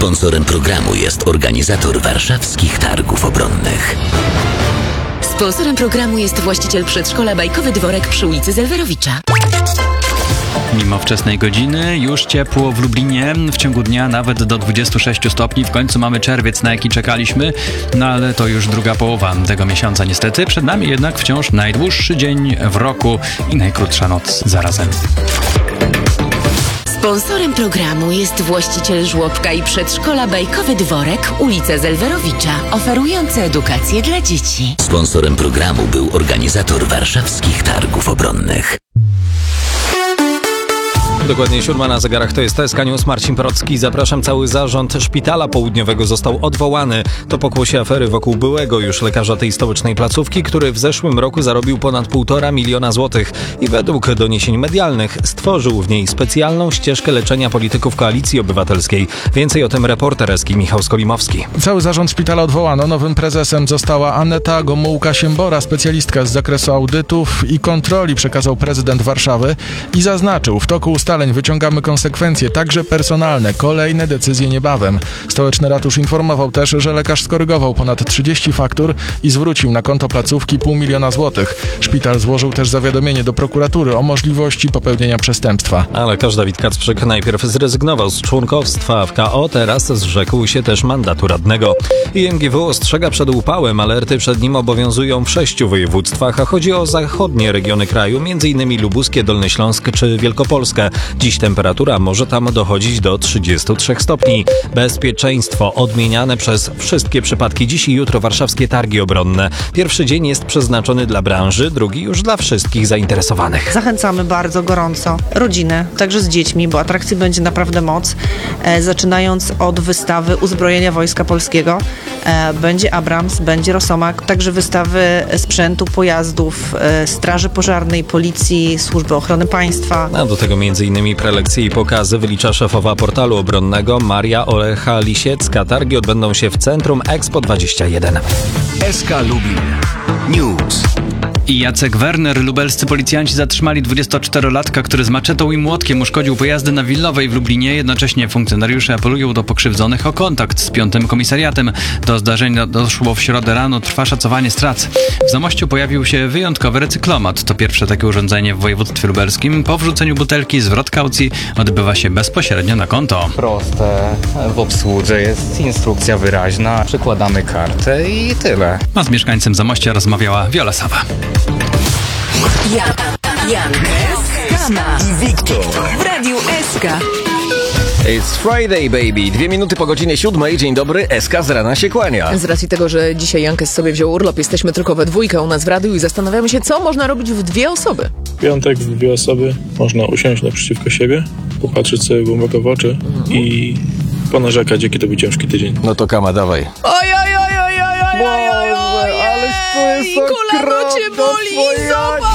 Sponsorem programu jest organizator warszawskich targów obronnych. Sponsorem programu jest właściciel przedszkola Bajkowy Dworek przy ulicy Zelwerowicza. Mimo wczesnej godziny już ciepło w Lublinie, w ciągu dnia nawet do 26 stopni. W końcu mamy czerwiec, na jaki czekaliśmy, no ale to już druga połowa tego miesiąca niestety. Przed nami jednak wciąż najdłuższy dzień w roku i najkrótsza noc zarazem. Sponsorem programu jest właściciel żłobka i przedszkola Bajkowy Dworek, ulica Zelwerowicza, oferujący edukację dla dzieci. Sponsorem programu był organizator warszawskich targów obronnych. Dokładnie 7 na zegarach, to jest SK News, Marcin Procki. Zapraszam. Cały zarząd Szpitala Południowego został odwołany. To pokłosie afery wokół byłego już lekarza tej stołecznej placówki, który w zeszłym roku zarobił ponad 1,5 miliona złotych i według doniesień medialnych stworzył w niej specjalną ścieżkę leczenia polityków Koalicji Obywatelskiej. Więcej o tym reporter SK Michał Skolimowski. Cały zarząd szpitala odwołano. Nowym prezesem została Aneta Gomułka-Siembora, specjalistka z zakresu audytów i kontroli, przekazał prezydent Warszawy i zaznaczył, w toku ustaleń wyciągamy konsekwencje, także personalne. Kolejne decyzje niebawem. Stołeczny ratusz informował też, że lekarz skorygował ponad 30 faktur i zwrócił na konto placówki 500 000 złotych. Szpital złożył też zawiadomienie do prokuratury o możliwości popełnienia przestępstwa. A lekarz Dawid Kacprzyk najpierw zrezygnował z członkostwa w KO, teraz zrzekł się też mandatu radnego. IMGW ostrzega przed upałem, alerty przed nim obowiązują w 6 województwach, a chodzi o zachodnie regiony kraju, m.in. lubuskie, Dolny Śląsk czy Wielkopolskę. Dziś temperatura może tam dochodzić do 33 stopni. Bezpieczeństwo odmieniane przez wszystkie przypadki. Dziś i jutro warszawskie targi obronne. Pierwszy dzień jest przeznaczony dla branży, drugi już dla wszystkich zainteresowanych. Zachęcamy bardzo gorąco rodziny, także z dziećmi, bo atrakcji będzie naprawdę moc. Zaczynając od wystawy uzbrojenia Wojska Polskiego. Będzie Abrams, będzie Rosomak, także wystawy sprzętu, pojazdów, Straży Pożarnej, Policji, Służby Ochrony Państwa. A do tego m.in. prelekcje i pokazy wylicza szefowa portalu obronnego Maria Olecha-Lisiecka. Targi odbędą się w Centrum Expo 21. SK Lubin News. I Jacek Werner. Lubelscy policjanci zatrzymali 24-latka, który z maczetą i młotkiem uszkodził pojazdy na Willowej w Lublinie. Jednocześnie funkcjonariusze apelują do pokrzywdzonych o kontakt z 5. komisariatem. Do zdarzenia doszło w środę rano, trwa szacowanie strat. W Zamościu pojawił się wyjątkowy recyklomat. To pierwsze takie urządzenie w województwie lubelskim. Po wrzuceniu butelki zwrot kaucji odbywa się bezpośrednio na konto. Proste, w obsłudze jest instrukcja wyraźna, przykładamy kartę i tyle. A z mieszkańcem Zamościa rozmawiała Wiola Sawa. Jan, Kama i Wiktor w Radiu SK. It's Friday, baby. 2 minuty po godzinie 7. Dzień dobry, SK z rana się kłania. Z racji tego, że dzisiaj Jankes sobie wziął urlop, jesteśmy tylko we dwójkę u nas w radiu i zastanawiamy się, co można robić w 2 osoby. W piątek w 2 osoby można usiąść naprzeciwko siebie, popatrzeć sobie głęboko w oczy i ponarzekać, jaki to był ciężki tydzień. No to Kama, dawaj. Ależ to jest okropne. Kolano cię boli, zobacz!